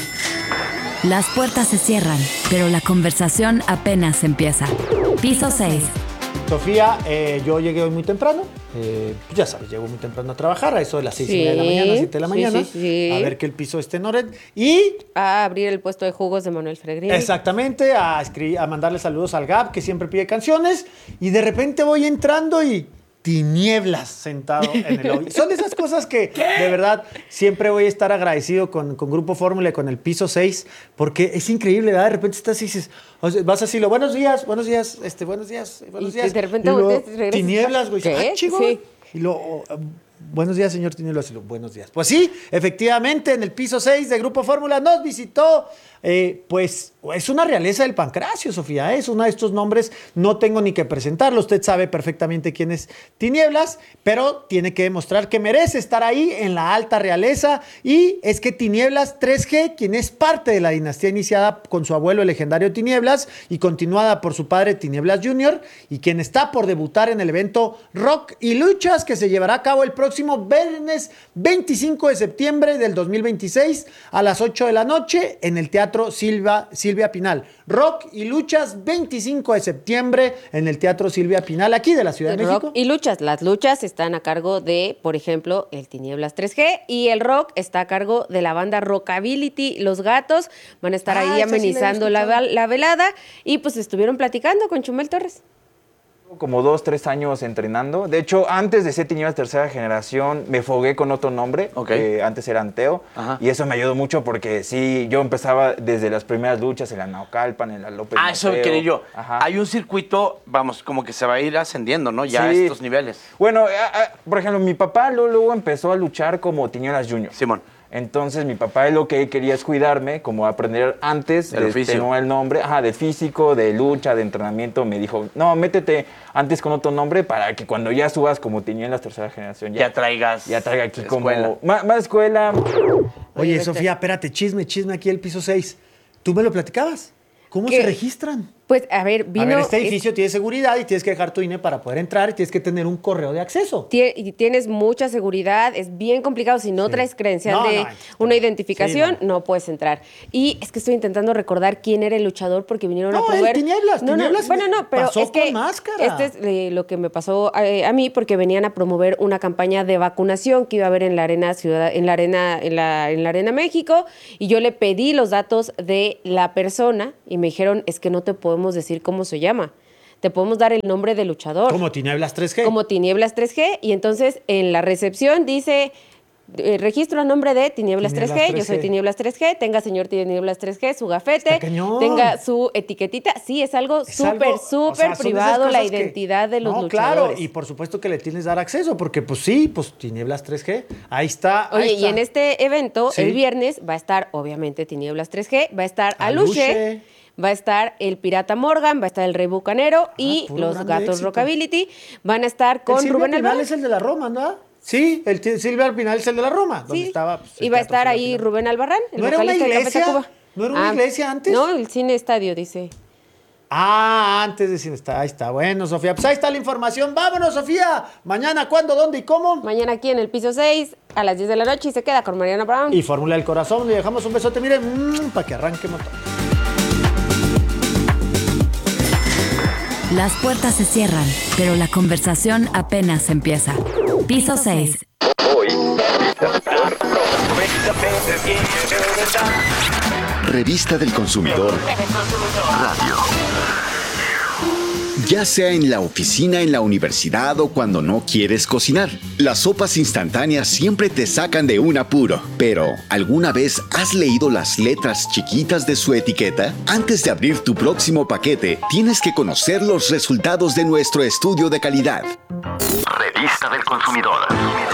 Las puertas se cierran, pero la conversación apenas empieza. Piso 6. Sofía, yo llegué hoy muy temprano, ya sabes, llego muy temprano a trabar, a eso de las 6:30 de la mañana, 7 de la mañana, a ver que el piso esté en orden y a abrir el puesto de jugos de Manuel Fregrín. Exactamente, a mandarle saludos al Gab, que siempre pide canciones, y de repente voy entrando y Tinieblas sentado en el lobby. Son esas cosas que de verdad siempre voy a estar agradecido con Grupo Fórmula y con el piso 6, porque es increíble, ¿verdad? De repente estás y dices, vas así, buenos días, buenos días. Y de repente y Tinieblas, güey. ¿Qué? Sí. Y luego, buenos días, señor Tinieblas. Y luego, buenos días. Pues sí, efectivamente, en el piso 6 de Grupo Fórmula nos visitó, pues es una realeza del pancracio, Sofía, es uno de estos nombres, no tengo ni que presentarlo, usted sabe perfectamente quién es Tinieblas, pero tiene que demostrar que merece estar ahí en la alta realeza, y es que Tinieblas 3G, quien es parte de la dinastía iniciada con su abuelo el legendario Tinieblas y continuada por su padre Tinieblas Jr., y quien está por debutar en el evento Rock y Luchas que se llevará a cabo el próximo viernes 25 de septiembre del 2026 a las 8 de la noche en el Teatro Silvia Pinal. Rock y Luchas, 25 de septiembre en el Teatro Silvia Pinal, aquí de la Ciudad de México. Rock y Luchas. Las luchas están a cargo de, por ejemplo, el Tinieblas 3G, y el rock está a cargo de la banda Rockability. Los Gatos van a estar ahí amenizando la velada, y pues estuvieron platicando con Chumel Torres. Como 2-3 años entrenando. De hecho, antes de ser Tinieblas tercera generación, me fogué con otro nombre. Antes era Anteo. Ajá. Y eso me ayudó mucho porque sí, yo empezaba desde las primeras luchas en la Naucalpan, en la López Mateo. Eso quería yo. Ajá. Hay un circuito, vamos, como que se va a ir ascendiendo, ¿no? Ya a estos niveles. Bueno, por ejemplo, mi papá luego empezó a luchar como Tinieblas Junior. Simón. Entonces mi papá lo que quería es cuidarme, como aprender antes, no el nombre, de físico, de lucha, de entrenamiento. Me dijo, no, métete antes con otro nombre para que cuando ya subas como Tinieblas tercera generación, ya traiga aquí como más escuela. Oye, Sofía, espérate, chisme aquí el piso 6. ¿Tú me lo platicabas? ¿Cómo se registran? Pues, a ver, este edificio tiene seguridad y tienes que dejar tu INE para poder entrar y tienes que tener un correo de acceso. Y tienes mucha seguridad, es bien complicado. Si no traes credencial una identificación, no puedes entrar. Y es que estoy intentando recordar quién era el luchador porque vinieron a promover... Tinieblas, pero pasó es que con máscara. Este es lo que me pasó a mí porque venían a promover una campaña de vacunación que iba a haber en la Arena México, y yo le pedí los datos de la persona y me dijeron, es que no te podemos decir cómo se llama. Te podemos dar el nombre del luchador. Como Tinieblas 3G. Como Tinieblas 3G. Y entonces en la recepción dice, registro a nombre de Tinieblas 3G. Yo soy Tinieblas 3G. Tenga, señor Tinieblas 3G, su gafete. Tenga su etiquetita. Sí, es algo súper privado la identidad de los luchadores. Claro, y por supuesto que le tienes que dar acceso, porque pues Tinieblas 3G. Ahí está. Oye, y en este evento, el viernes, va a estar, obviamente, Tinieblas 3G. Va a estar Aluche. Va a estar el Pirata Morgan, va a estar el Rey Bucanero y los Gatos Rockability. Van a estar con Rubén Albarrán. Es el de la Roma, ¿no? Sí, el Silvia Alpinal es el de la Roma. Donde estaba, y va a estar ahí Rubén Albarrán, el vocalista de Café Tacuba. ¿No era una iglesia antes? No, el Cine Estadio, dice. Antes de Cine Estadio. Ahí está. Bueno, Sofía, pues ahí está la información. Vámonos, Sofía. Mañana, ¿cuándo, dónde y cómo? Mañana aquí en el piso 6 a las 10 de la noche y se queda con Mariana Brown. Y Fórmula del Corazón. Le dejamos un besote, miren, para que arranque motor. Las puertas se cierran, pero la conversación apenas empieza. Piso 6. Revista del Consumidor Radio. Ya sea en la oficina, en la universidad o cuando no quieres cocinar, las sopas instantáneas siempre te sacan de un apuro. Pero, ¿alguna vez has leído las letras chiquitas de su etiqueta? Antes de abrir tu próximo paquete, tienes que conocer los resultados de nuestro estudio de calidad. Revista del Consumidor.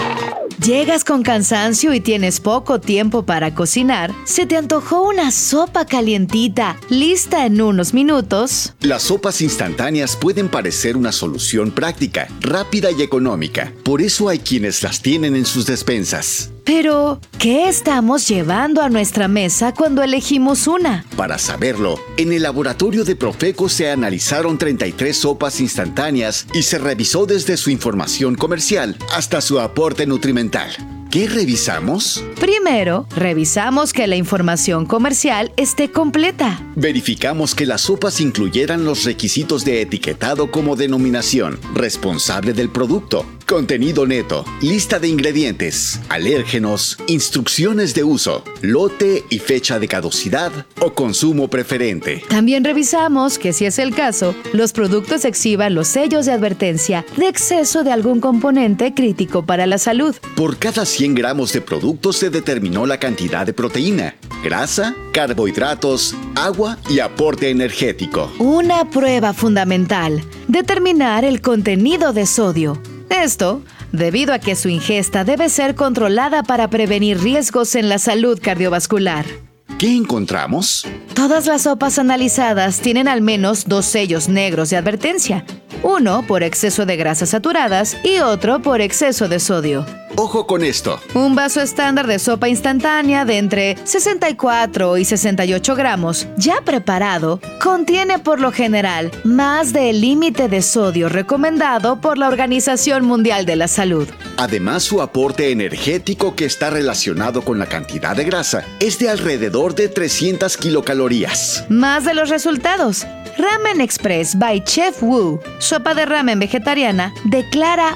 Llegas con cansancio y tienes poco tiempo para cocinar. ¿Se te antojó una sopa calientita, lista en unos minutos? Las sopas instantáneas pueden parecer una solución práctica, rápida y económica. Por eso hay quienes las tienen en sus despensas. Pero, ¿qué estamos llevando a nuestra mesa cuando elegimos una? Para saberlo, en el laboratorio de Profeco se analizaron 33 sopas instantáneas y se revisó desde su información comercial hasta su aporte nutrimental. ¿Qué revisamos? Primero, revisamos que la información comercial esté completa. Verificamos que las sopas incluyeran los requisitos de etiquetado como denominación, responsable del producto, contenido neto, lista de ingredientes, alérgenos, instrucciones de uso, lote y fecha de caducidad o consumo preferente. También revisamos que, si es el caso, los productos exhiban los sellos de advertencia de exceso de algún componente crítico para la salud. Por cada 100 gramos de producto se determinó la cantidad de proteína, grasa, carbohidratos, agua y aporte energético. Una prueba fundamental: determinar el contenido de sodio. Esto, debido a que su ingesta debe ser controlada para prevenir riesgos en la salud cardiovascular. ¿Qué encontramos? Todas las sopas analizadas tienen al menos 2 sellos negros de advertencia. Uno por exceso de grasas saturadas y otro por exceso de sodio. Ojo con esto. Un vaso estándar de sopa instantánea de entre 64 y 68 gramos, ya preparado, contiene por lo general más del límite de sodio recomendado por la Organización Mundial de la Salud. Además, su aporte energético, que está relacionado con la cantidad de grasa, es de alrededor de 300 kilocalorías. Más de los resultados. Ramen Express by Chef Wu, sopa de ramen vegetariana, declara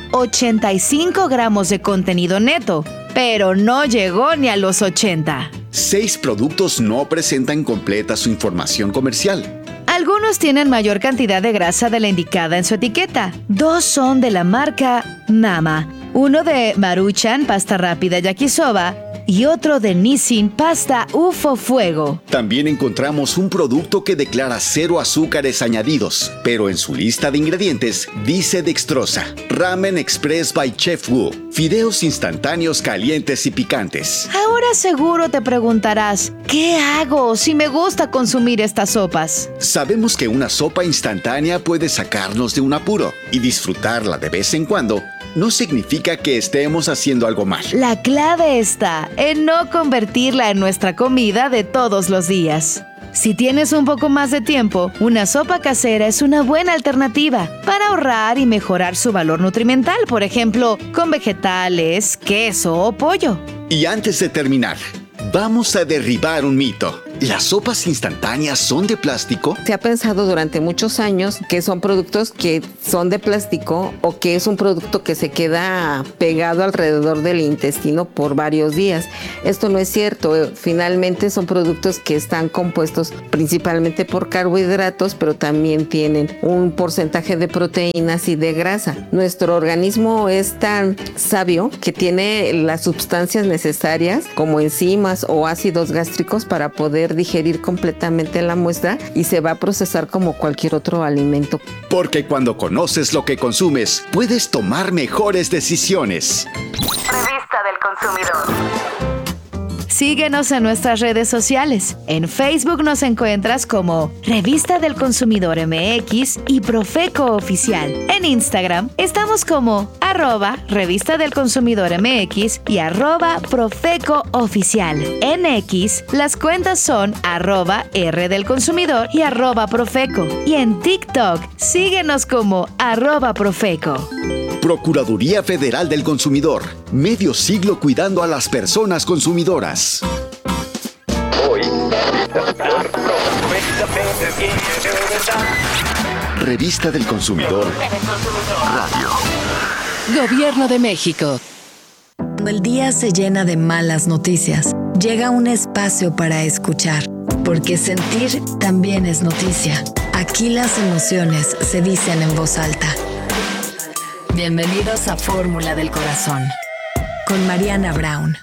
85 gramos de contenido neto, pero no llegó ni a los 80. 6 productos no presentan completa su información comercial. Algunos tienen mayor cantidad de grasa de la indicada en su etiqueta. 2 son de la marca Mama, uno de Maruchan pasta rápida yakisoba y otro de Nissin Pasta UFO Fuego. También encontramos un producto que declara 0 azúcares añadidos, pero en su lista de ingredientes dice dextrosa. Ramen Express by Chef Wu. Fideos instantáneos calientes y picantes. Ahora seguro te preguntarás, ¿qué hago si me gusta consumir estas sopas? Sabemos que una sopa instantánea puede sacarnos de un apuro, y disfrutarla de vez en cuando no significa que estemos haciendo algo mal. La clave está en no convertirla en nuestra comida de todos los días. Si tienes un poco más de tiempo, una sopa casera es una buena alternativa para ahorrar y mejorar su valor nutrimental, por ejemplo, con vegetales, queso o pollo. Y antes de terminar, vamos a derribar un mito. ¿Las sopas instantáneas son de plástico? Se ha pensado durante muchos años que son productos que son de plástico o que es un producto que se queda pegado alrededor del intestino por varios días. Esto no es cierto. Finalmente son productos que están compuestos principalmente por carbohidratos, pero también tienen un porcentaje de proteínas y de grasa. Nuestro organismo es tan sabio que tiene las sustancias necesarias como enzimas o ácidos gástricos para poder digerir completamente la muestra y se va a procesar como cualquier otro alimento. Porque cuando conoces lo que consumes, puedes tomar mejores decisiones. Revista del Consumidor. Síguenos en nuestras redes sociales. En Facebook nos encuentras como Revista del Consumidor MX y Profeco Oficial. En Instagram estamos como @Revista del Consumidor MX y @Profeco Oficial. En X las cuentas son @R del Consumidor y @Profeco. Y en TikTok síguenos como @Profeco. Procuraduría Federal del Consumidor. Medio siglo cuidando a las personas consumidoras. Hoy, Revista del Consumidor. Radio. Gobierno de México. Cuando el día se llena de malas noticias, llega un espacio para escuchar, porque sentir también es noticia. Aquí las emociones se dicen en voz alta. Bienvenidos a Fórmula del Corazón, con Mariana Brown.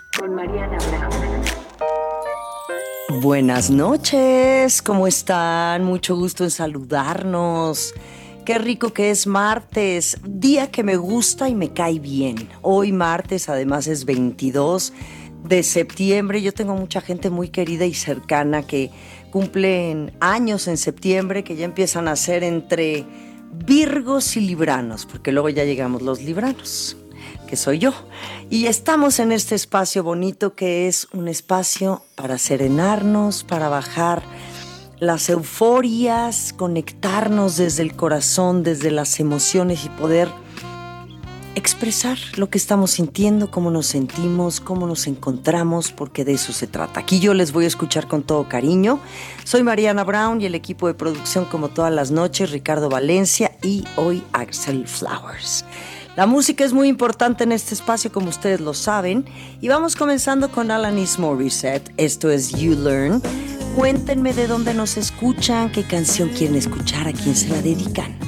Buenas noches, ¿cómo están? Mucho gusto en saludarnos. Qué rico que es martes, día que me gusta y me cae bien. Hoy martes, además es 22 de septiembre. Yo tengo mucha gente muy querida y cercana que cumplen años en septiembre, que ya empiezan a ser entre Virgos y Libranos, porque luego ya llegamos los Libranos, que soy yo. Y estamos en este espacio bonito que es un espacio para serenarnos, para bajar las euforias, conectarnos desde el corazón, desde las emociones y poder expresar lo que estamos sintiendo, cómo nos sentimos, cómo nos encontramos, porque de eso se trata. Aquí yo les voy a escuchar con todo cariño. Soy Mariana Brown y el equipo de producción, como todas las noches, Ricardo Valencia y hoy Axel Flowers. La música es muy importante en este espacio, como ustedes lo saben, y vamos comenzando con Alanis Morissette. Esto es You Learn. Cuéntenme de dónde nos escuchan, qué canción quieren escuchar, a quién se la dedican.